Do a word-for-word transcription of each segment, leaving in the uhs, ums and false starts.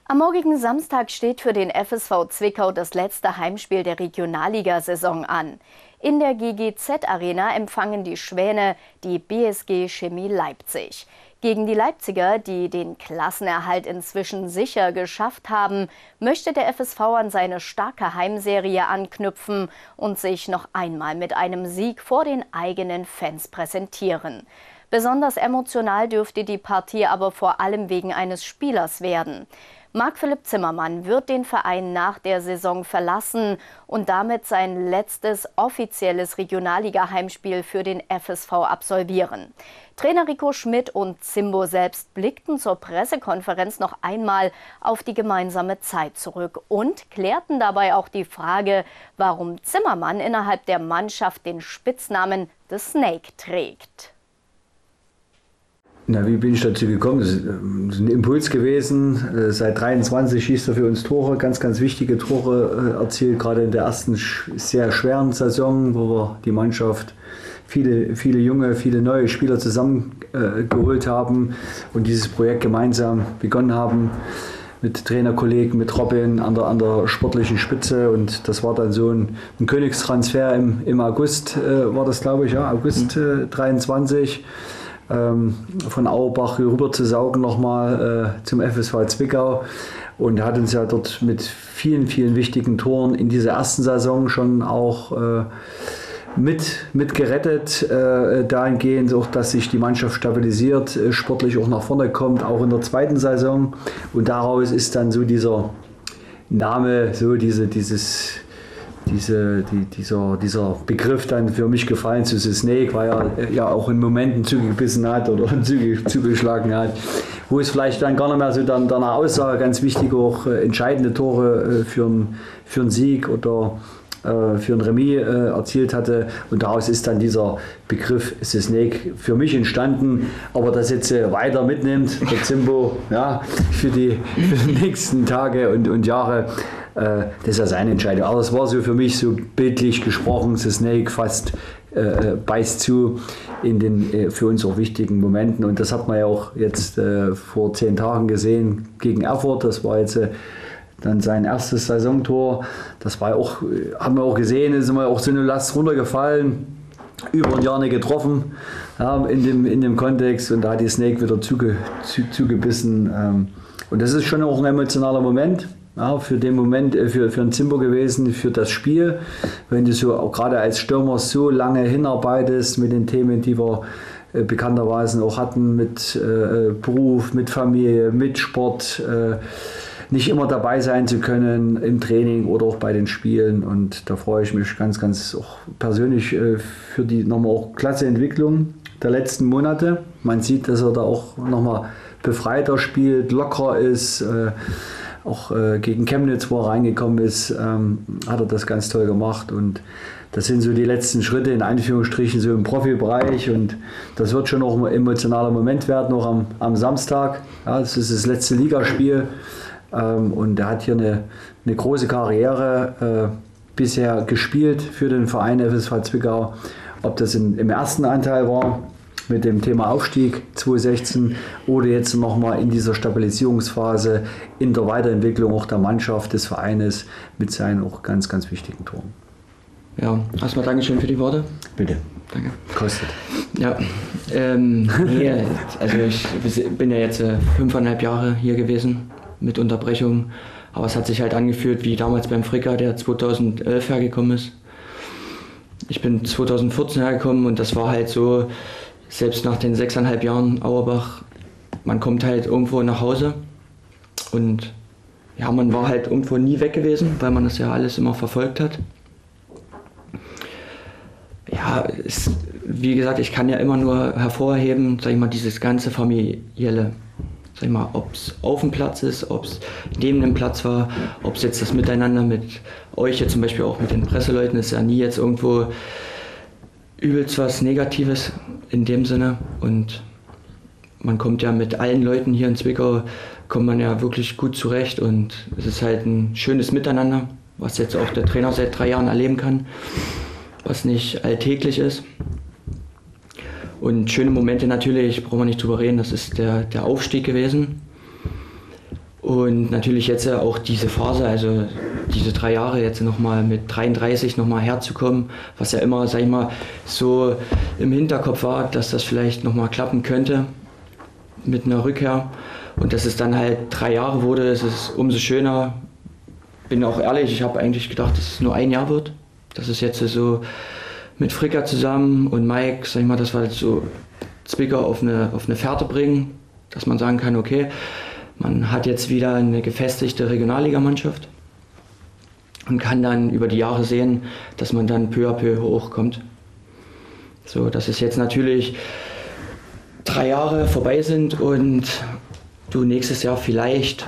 Am morgigen Samstag steht für den F S V Zwickau das letzte Heimspiel der Regionalligasaison an. In der G G Z-Arena empfangen die Schwäne die B S G Chemie Leipzig. Gegen die Leipziger, die den Klassenerhalt inzwischen sicher geschafft haben, möchte der F S V an seine starke Heimserie anknüpfen und sich noch einmal mit einem Sieg vor den eigenen Fans präsentieren. Besonders emotional dürfte die Partie aber vor allem wegen eines Spielers werden. Marc-Philipp Zimmermann wird den Verein nach der Saison verlassen und damit sein letztes offizielles Regionalliga-Heimspiel für den F S V absolvieren. Trainer Rico Schmidt und Zimbo selbst blickten zur Pressekonferenz noch einmal auf die gemeinsame Zeit zurück und klärten dabei auch die Frage, warum Zimmermann innerhalb der Mannschaft den Spitznamen The Snake trägt. Na, wie bin ich dazu gekommen? Das ist ein Impuls gewesen. Seit dreiundzwanzig schießt er für uns Tore, ganz, ganz wichtige Tore erzielt, gerade in der ersten sehr schweren Saison, wo wir die Mannschaft, viele, viele junge, viele neue Spieler zusammengeholt haben und dieses Projekt gemeinsam begonnen haben mit Trainerkollegen, mit Robin an der, an der sportlichen Spitze, und das war dann so ein, ein Königstransfer im, im August, äh, war das glaube ich, ja, August äh, dreiundzwanzig. Von Auerbach rüber zu saugen nochmal äh, zum F S V Zwickau, und er hat uns ja dort mit vielen, vielen wichtigen Toren in dieser ersten Saison schon auch äh, mit, mit gerettet, äh, dahingehend auch, dass sich die Mannschaft stabilisiert, äh, sportlich auch nach vorne kommt, auch in der zweiten Saison, und daraus ist dann so dieser Name, so diese, dieses Diese, die, dieser, dieser Begriff dann für mich gefallen zu The Snake, weil er ja auch in Momenten zugebissen hat oder zuge, zugeschlagen hat, wo es vielleicht dann gar nicht mehr so dann danach aussah. Ganz wichtig auch äh, entscheidende Tore äh, für, ein, für einen Sieg oder äh, für ein Remis äh, erzielt hatte, und daraus ist dann dieser Begriff The Snake für mich entstanden. Aber das jetzt äh, weiter mitnimmt, der Zimbo, ja, für die, für die nächsten Tage und, und Jahre, das ist ja seine Entscheidung. Aber es war so für mich so bildlich gesprochen, The Snake fast äh, beißt zu in den äh, für uns auch wichtigen Momenten. Und das hat man ja auch jetzt äh, vor zehn Tagen gesehen gegen Erfurt. Das war jetzt äh, dann sein erstes Saisontor. Das war auch, äh, haben wir auch gesehen, ist immer auch so eine Last runtergefallen. Über ein Jahr nicht getroffen, ja, in, dem, in dem Kontext. Und da hat die Snake wieder zuge, zu, zugebissen. Ähm, und das ist schon auch ein emotionaler Moment. Ja, für den Moment, für, für einen Zimbo gewesen, für das Spiel. Wenn du so auch gerade als Stürmer so lange hinarbeitest mit den Themen, die wir äh, bekannterweise auch hatten, mit äh, Beruf, mit Familie, mit Sport, äh, nicht immer dabei sein zu können im Training oder auch bei den Spielen. Und da freue ich mich ganz, ganz auch persönlich äh, für die nochmal auch klasse Entwicklung der letzten Monate. Man sieht, dass er da auch nochmal befreiter spielt, lockerer ist. Äh, Auch äh, gegen Chemnitz, wo er reingekommen ist, ähm, hat er das ganz toll gemacht. Und das sind so die letzten Schritte in Anführungsstrichen so im Profibereich. Und das wird schon auch ein emotionaler Moment werden, noch am, am Samstag. Ja, das ist das letzte Ligaspiel. Ähm, und er hat hier eine, eine große Karriere äh, bisher gespielt für den Verein F S V Zwickau. Ob das in, im ersten Anteil war, mit dem Thema Aufstieg zweitausendsechzehn, oder jetzt nochmal in dieser Stabilisierungsphase, in der Weiterentwicklung auch der Mannschaft, des Vereines mit seinen auch ganz, ganz wichtigen Toren. Ja, erstmal Dankeschön für die Worte. Bitte. Danke. Kostet. Ja, ähm, nee, also ich bin ja jetzt äh, fünfeinhalb Jahre hier gewesen mit Unterbrechung, aber es hat sich halt angefühlt wie damals beim Fricker, der zweitausendelf hergekommen ist. Ich bin zweitausendvierzehn hergekommen, und das war halt so, selbst nach den sechseinhalb Jahren Auerbach, man kommt halt irgendwo nach Hause, und ja, man war halt irgendwo nie weg gewesen, weil man das ja alles immer verfolgt hat. Ja, es, wie gesagt, ich kann ja immer nur hervorheben, sag ich mal, dieses ganze familielle, sag ich mal, ob es auf dem Platz ist, ob es neben dem Platz war, ob es jetzt das Miteinander mit euch jetzt zum Beispiel auch mit den Presseleuten, ist ja nie jetzt irgendwo übelst was Negatives in dem Sinne, und man kommt ja mit allen Leuten hier in Zwickau, kommt man ja wirklich gut zurecht, und es ist halt ein schönes Miteinander, was jetzt auch der Trainer seit drei Jahren erleben kann, was nicht alltäglich ist. Und schöne Momente natürlich, brauchen wir nicht drüber reden, das ist der, der Aufstieg gewesen. Und natürlich jetzt auch diese Phase, also diese drei Jahre jetzt nochmal mit dreiunddreißig nochmal herzukommen, was ja immer, sag ich mal, so im Hinterkopf war, dass das vielleicht nochmal klappen könnte mit einer Rückkehr. Und dass es dann halt drei Jahre wurde, ist es umso schöner. Bin auch ehrlich, ich habe eigentlich gedacht, dass es nur ein Jahr wird. Das ist jetzt so mit Fricker zusammen und Mike, sag ich mal, dass wir so Zwickau auf eine, auf eine Fährte bringen, dass man sagen kann, okay, man hat jetzt wieder eine gefestigte Regionalligamannschaft und kann dann über die Jahre sehen, dass man dann peu à peu hochkommt. So, dass es jetzt natürlich drei Jahre vorbei sind und du nächstes Jahr vielleicht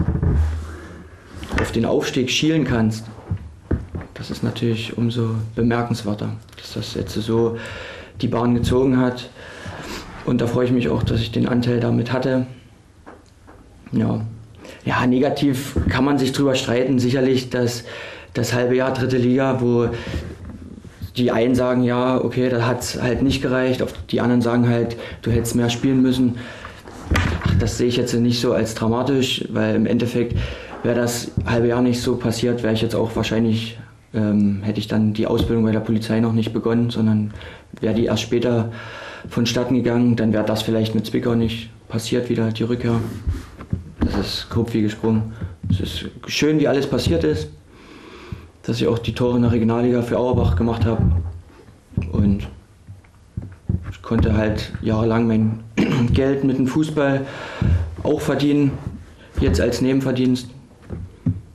auf den Aufstieg schielen kannst. Das ist natürlich umso bemerkenswerter, dass das jetzt so die Bahn gezogen hat. Und da freue ich mich auch, dass ich den Anteil damit hatte. Ja, ja, negativ kann man sich drüber streiten. Sicherlich das, das halbe Jahr dritte Liga, wo die einen sagen, ja, okay, da hat es halt nicht gereicht. Die anderen sagen halt, du hättest mehr spielen müssen. Ach, das sehe ich jetzt nicht so als dramatisch, weil im Endeffekt wäre das halbe Jahr nicht so passiert, wäre ich jetzt auch wahrscheinlich, ähm, hätte ich dann die Ausbildung bei der Polizei noch nicht begonnen, sondern wäre die erst später vonstatten gegangen. Dann wäre das vielleicht mit Zwickau nicht passiert, wieder die Rückkehr. Das ist grob wie gesprungen. Es ist schön, wie alles passiert ist, dass ich auch die Tore in der Regionalliga für Auerbach gemacht habe und ich konnte halt jahrelang mein Geld mit dem Fußball auch verdienen, jetzt als Nebenverdienst.